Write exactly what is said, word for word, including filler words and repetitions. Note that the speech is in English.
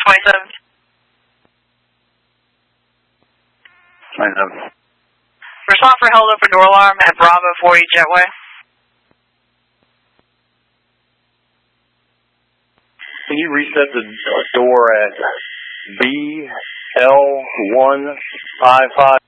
twenty-seven. twenty-seven. Respond for held open door alarm at Bravo forty Jetway. Can you reset the door at B L one five five?